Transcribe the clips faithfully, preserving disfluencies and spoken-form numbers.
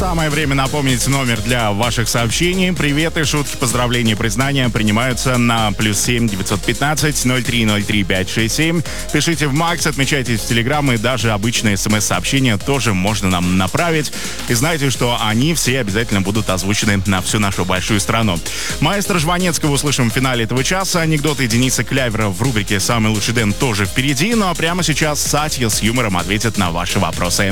Самое время напомнить номер для ваших сообщений. Приветы, шутки, поздравления, признания принимаются на плюс семь девятьсот пятнадцать ноль три ноль три пять шесть семь. Пишите в Макс, отмечайтесь в Телеграм, и даже обычные смс-сообщения тоже можно нам направить. И знайте, что они все обязательно будут озвучены на всю нашу большую страну. Маэстро Жванецкого услышим в финале этого часа. Анекдоты Дениса Клявера в рубрике «Самый лучший дэн» тоже впереди. Ну а прямо сейчас Сатья с юмором ответит на ваши вопросы.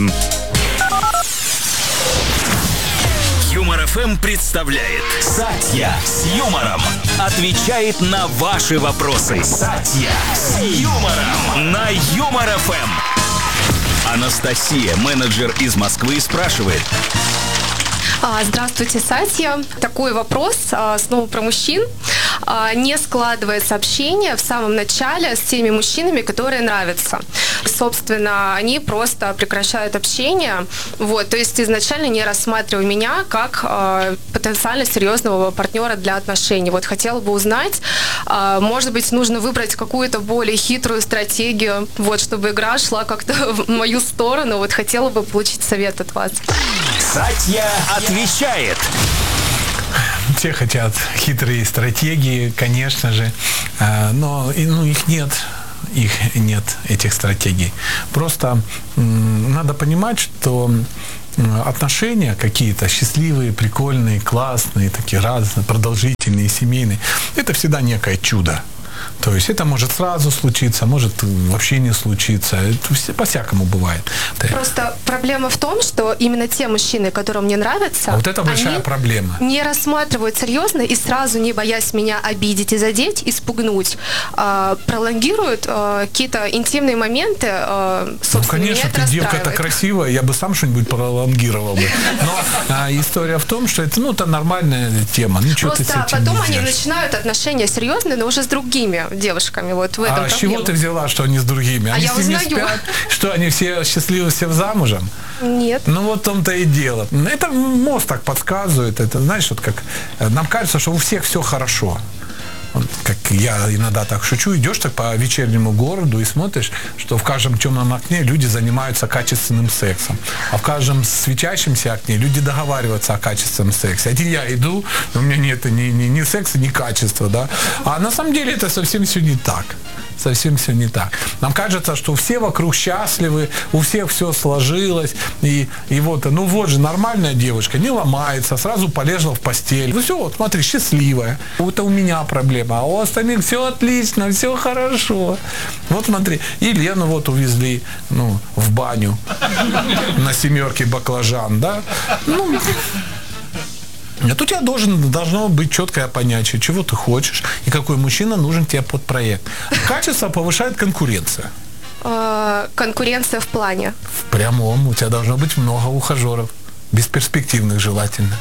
Юмор эф эм представляет Сатья с юмором отвечает на ваши вопросы. Сатья с юмором на Юмор эф эм. Анастасия, менеджер из Москвы, спрашивает. Здравствуйте, Сатья. Такой вопрос снова про мужчин. Не складывается общение в самом начале с теми мужчинами, которые нравятся. Собственно, они просто прекращают общение. Вот, то есть изначально не рассматривая меня как э, потенциально серьезного партнера для отношений. Вот хотела бы узнать, э, может быть, нужно выбрать какую-то более хитрую стратегию, вот, чтобы игра шла как-то в мою сторону. Вот хотела бы получить совет от вас. Сатья отвечает. Все хотят хитрые стратегии, конечно же, но ну, их нет. Их нет, этих стратегий. Просто м, надо понимать, что отношения какие-то счастливые, прикольные, классные, такие разные, продолжительные, семейные, это всегда некое чудо. То есть это может сразу случиться, может вообще не случиться. Это все, по-всякому бывает. Просто проблема в том, что именно те мужчины, которые мне нравятся, а вот это большая проблема. Не рассматривают серьезно и сразу, не боясь меня обидеть и задеть, испугнуть, э, пролонгируют э, какие-то интимные моменты. Э, ну, конечно, ты девка-то красивая, я бы сам что-нибудь пролонгировал бы. Но а, история в том, что это, ну, это нормальная тема. Ничего Просто ты с этим потом не они сделаешь. начинают отношения серьезные, но уже с другими девушками. Вот в этом а проблема. с чего ты взяла, что они с другими? А они я с ними узнаю. спят? Что, они все счастливы, все замужем? Нет. Ну вот в том-то и дело. Это мозг так подсказывает. Это, знаешь, вот как нам кажется, что у всех все хорошо. Вот, как я иногда так шучу, идешь так по вечернему городу и смотришь, что в каждом темном окне люди занимаются качественным сексом, а в каждом светящемся окне люди договариваются о качественном сексе. Один я иду, у меня нет ни, ни, ни секса, ни качества, да. А на самом деле это совсем все не так. Совсем все не так. Нам кажется, что все вокруг счастливы, у всех все сложилось, и, и вот, ну вот же нормальная девушка, не ломается, сразу полезла в постель. Ну все, вот смотри, счастливая. Это у меня проблема, а у остальных все отлично, все хорошо. Вот смотри, и Лену вот увезли, ну, в баню на семерке баклажан, да? Ну, нет, у тебя должен, должно быть четкое понятие, чего ты хочешь и какой мужчина нужен тебе под проект. Качество повышает конкуренция. Конкуренция в плане? В прямом. У тебя должно быть много ухажеров. Бесперспективных желательно.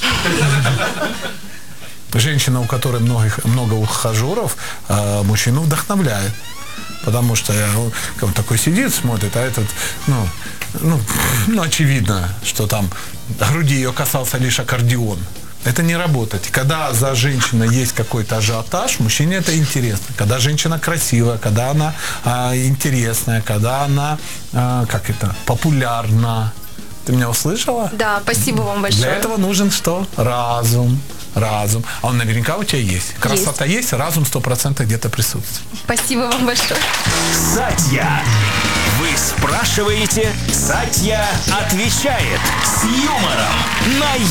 Женщина, у которой много, много ухажеров, мужчину вдохновляет. Потому что он такой сидит, смотрит, а этот, ну, ну, ну, очевидно, что там груди ее касался лишь аккордеон. Это не работает. Когда за женщиной есть какой-то ажиотаж, мужчине это интересно. Когда женщина красивая, когда она а, интересная, когда она, а, как это, популярна. Ты меня услышала? Да, спасибо вам большое. Для этого нужен что? Разум. Разум. А он наверняка у тебя есть. Красота есть, есть разум сто процентов где-то присутствует. Спасибо вам большое. Сатья. Вы спрашиваете, Сатья отвечает с юмором на